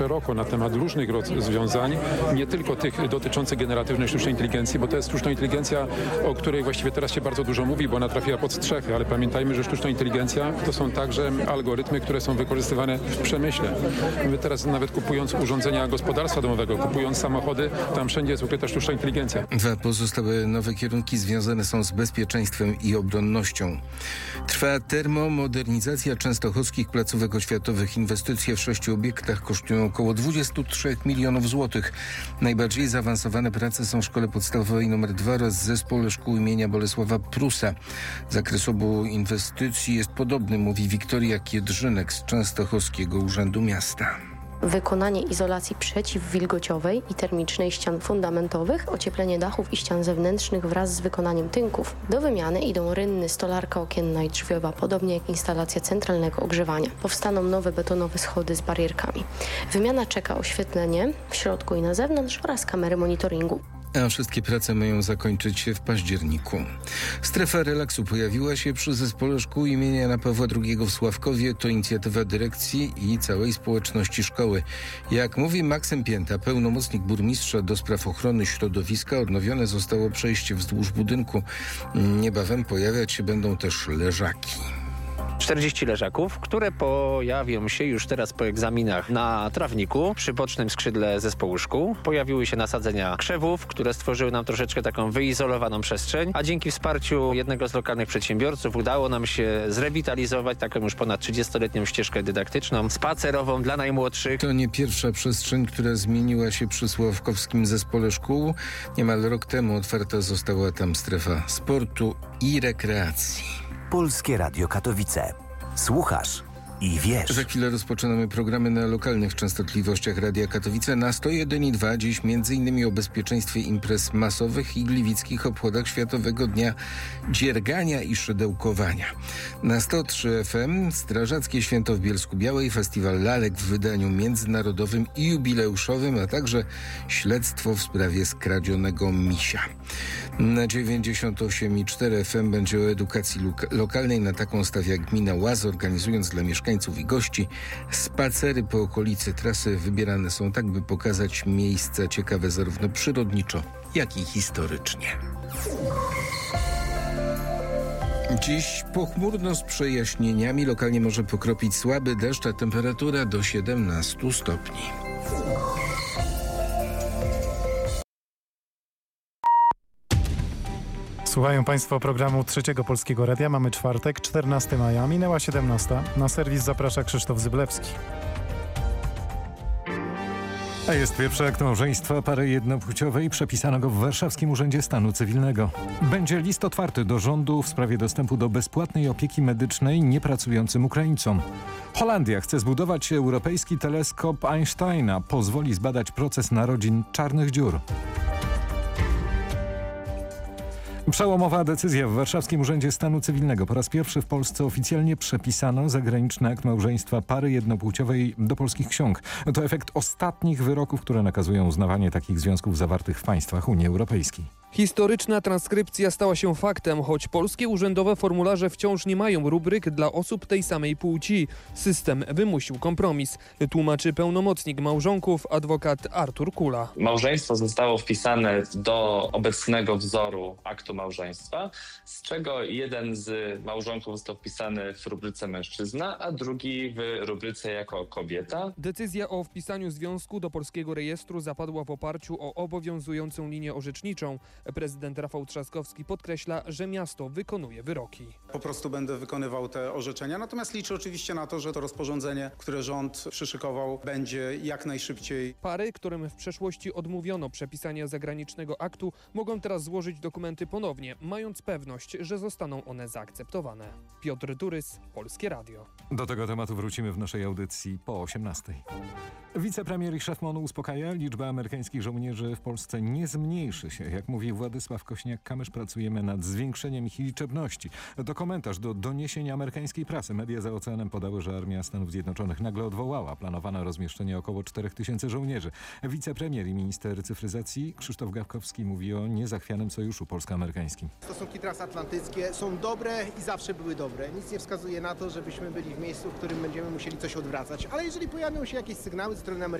szeroko na temat różnych rozwiązań, nie tylko tych dotyczących generatywnej sztucznej inteligencji, bo to jest sztuczna inteligencja, o której właściwie teraz się bardzo dużo mówi, bo ona trafiła pod strzechy, ale pamiętajmy, że sztuczna inteligencja to są także algorytmy, które są wykorzystywane w przemyśle. My teraz nawet kupując urządzenia gospodarstwa domowego, kupując samochody, tam wszędzie jest ukryta sztuczna inteligencja. Dwa pozostałe nowe kierunki związane są z bezpieczeństwem i obronnością. Trwa termomodernizacja częstochowskich placówek oświatowych. Inwestycje w 6 obiektach kosztują około 23 milionów złotych. Najbardziej zaawansowane prace są w szkole podstawowej nr 2 oraz zespole szkół imienia Bolesława Prusa. Zakres obu inwestycji jest podobny, mówi Wiktoria Kiedrzynek z Częstochowskiego Urzędu Miasta. Wykonanie izolacji przeciwwilgociowej i termicznej ścian fundamentowych, ocieplenie dachów i ścian zewnętrznych wraz z wykonaniem tynków. Do wymiany idą rynny, stolarka okienna i drzwiowa, podobnie jak instalacja centralnego ogrzewania. Powstaną nowe betonowe schody z barierkami. Wymiana czeka oświetlenie w środku i na zewnątrz oraz kamery monitoringu. A wszystkie prace mają zakończyć się w październiku. Strefa relaksu pojawiła się przy zespole szkół imienia Jana Pawła II w Sławkowie. To inicjatywa dyrekcji i całej społeczności szkoły. Jak mówi Maksym Pięta, pełnomocnik burmistrza do spraw ochrony środowiska, odnowione zostało przejście wzdłuż budynku. Niebawem pojawiać się będą też leżaki. 40 leżaków, które pojawią się już teraz po egzaminach na trawniku przy bocznym skrzydle zespołu szkół. Pojawiły się nasadzenia krzewów, które stworzyły nam troszeczkę taką wyizolowaną przestrzeń, a dzięki wsparciu jednego z lokalnych przedsiębiorców udało nam się zrewitalizować taką już ponad 30-letnią ścieżkę dydaktyczną, spacerową dla najmłodszych. To nie pierwsza przestrzeń, która zmieniła się przy Sławkowskim Zespole Szkół. Niemal rok temu otwarta została tam strefa sportu i rekreacji. Polskie Radio Katowice. Słuchasz i wiesz. Za chwilę rozpoczynamy programy na lokalnych częstotliwościach Radia Katowice. Na 101,2 dziś m.in. o bezpieczeństwie imprez masowych i gliwickich obchodach Światowego Dnia Dziergania i Szydełkowania. Na 103 FM Strażackie Święto w Bielsku-Białej, festiwal lalek w wydaniu międzynarodowym i jubileuszowym, a także śledztwo w sprawie skradzionego misia. Na 98,4 FM będzie o edukacji lokalnej. Na taką stawia gmina Łaz, organizując dla mieszkańców i gości spacery po okolicy trasy. Wybierane są tak, by pokazać miejsca ciekawe zarówno przyrodniczo, jak i historycznie. Dziś pochmurno z przejaśnieniami. Lokalnie może pokropić słaby deszcz, a temperatura do 17 stopni. Słuchają Państwo programu Trzeciego Polskiego Radia. Mamy czwartek, 14 maja, minęła 17. Na serwis zaprasza Krzysztof Zyblewski. A jest pierwszy akt małżeństwa pary jednopłciowej przepisanego w Warszawskim Urzędzie Stanu Cywilnego. Będzie list otwarty do rządu w sprawie dostępu do bezpłatnej opieki medycznej niepracującym Ukraińcom. Holandia chce zbudować europejski teleskop Einsteina. Pozwoli zbadać proces narodzin czarnych dziur. Przełomowa decyzja w Warszawskim Urzędzie Stanu Cywilnego. Po raz pierwszy w Polsce oficjalnie przepisano zagraniczny akt małżeństwa pary jednopłciowej do polskich ksiąg. To efekt ostatnich wyroków, które nakazują uznawanie takich związków zawartych w państwach Unii Europejskiej. Historyczna transkrypcja stała się faktem, choć polskie urzędowe formularze wciąż nie mają rubryk dla osób tej samej płci. System wymusił kompromis, tłumaczy pełnomocnik małżonków adwokat Artur Kula. Małżeństwo zostało wpisane do obecnego wzoru aktu małżeństwa, z czego jeden z małżonków został wpisany w rubryce mężczyzna, a drugi w rubryce jako kobieta. Decyzja o wpisaniu związku do polskiego rejestru zapadła w oparciu o obowiązującą linię orzeczniczą. Prezydent Rafał Trzaskowski podkreśla, że miasto wykonuje wyroki. Po prostu będę wykonywał te orzeczenia, natomiast liczę oczywiście na to, że to rozporządzenie, które rząd przyszykował, będzie jak najszybciej. Pary, którym w przeszłości odmówiono przepisania zagranicznego aktu, mogą teraz złożyć dokumenty ponownie, mając pewność, że zostaną one zaakceptowane. Piotr Turys, Polskie Radio. Do tego tematu wrócimy w naszej audycji po 18:00. Wicepremier i szef MON-u uspokaja, liczba amerykańskich żołnierzy w Polsce nie zmniejszy się. Jak mówi Władysław Kośniak-Kamysz, pracujemy nad zwiększeniem ich liczebności. To komentarz do doniesień amerykańskiej prasy. Media za oceanem podały, że Armia Stanów Zjednoczonych nagle odwołała planowane rozmieszczenie około 4000 żołnierzy. Wicepremier i minister cyfryzacji Krzysztof Gawkowski mówi o niezachwianym sojuszu polsko-amerykańskim. Stosunki transatlantyckie są dobre i zawsze były dobre. Nic nie wskazuje na to, żebyśmy byli w miejscu, w którym będziemy musieli coś odwracać. Ale jeżeli pojawią się jakieś sygnały ze strony amerykańskiej,